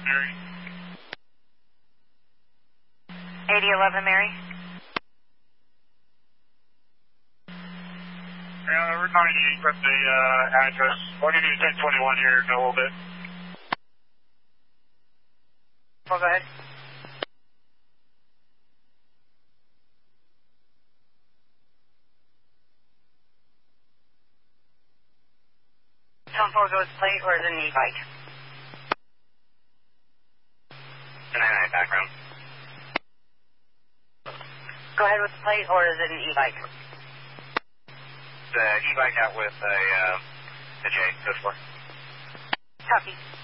Mary. 8011 Mary. Route 98 from the address. We're going to do 1021 here in a little bit. Oh, go ahead. Tone 4 goes plate or is it an e-bike? An 99 background. Go ahead with the plate or is it an e-bike? The e-bike out with a J, go for. Copy.